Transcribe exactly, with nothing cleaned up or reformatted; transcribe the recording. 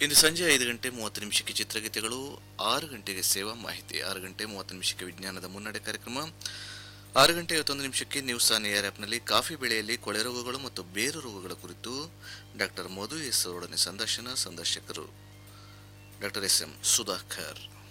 ಇಂದು ಸಂಜೆ ಐದು ಗಂಟೆ ಮೂವತ್ತು ನಿಮಿಷಕ್ಕೆ ಚಿತ್ರಗೀತೆಗಳು, ಆರು ಗಂಟೆಗೆ ಸೇವಾ ಮಾಹಿತಿ, ಆರು ಗಂಟೆ ಮೂವತ್ತು ನಿಮಿಷಕ್ಕೆ ವಿಜ್ಞಾನದ ಮುನ್ನಡೆ ಕಾರ್ಯಕ್ರಮ, ಆರು ಗಂಟೆ ಐವತ್ತೊಂದು ನಿಮಿಷಕ್ಕೆ ನ್ಯೂಸ್ ಆನ್ ಏರ್ ಆ್ಯಪ್ನಲ್ಲಿ ಕಾಫಿ ಬೆಳೆಯಲ್ಲಿ ಕೊಳೆ ರೋಗಗಳು ಮತ್ತು ಬೇರು ರೋಗಗಳ ಕುರಿತು ಡಾಕ್ಟರ್ ಮಧು ಎಸ್ ಅವರೊಡನೆ ಸಂದರ್ಶನ. ಸಂದರ್ಶಕರು ಡಾಕ್ಟರ್ ಎಸ್ ಎಂ ಸುಧಾಕರ್.